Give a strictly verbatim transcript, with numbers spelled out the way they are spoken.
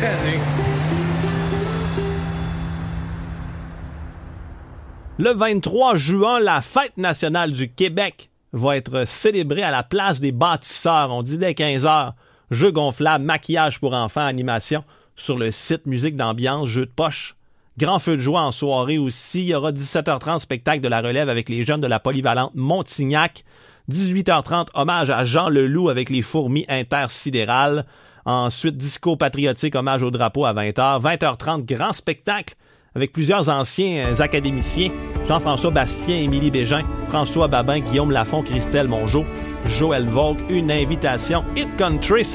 Le vingt-trois juin, la Fête nationale du Québec va être célébrée à la place des bâtisseurs. On dit dès quinze heures. Jeux gonflables, maquillage pour enfants, animation sur le site musique d'ambiance, jeux de poche. Grand feu de joie en soirée aussi. Il y aura dix-sept heures trente, spectacle de la relève avec les jeunes de la polyvalente Montignac. dix-huit heures trente, hommage à Jean Leloup avec les fourmis intersidérales. Ensuite, disco patriotique, hommage au drapeau à vingt heures. vingt heures trente, grand spectacle avec plusieurs anciens académiciens. Jean-François Bastien, Émilie Bégin, François Babin, Guillaume Lafont, Christelle Mongeau, Joël Vogue. Une invitation Hit Country.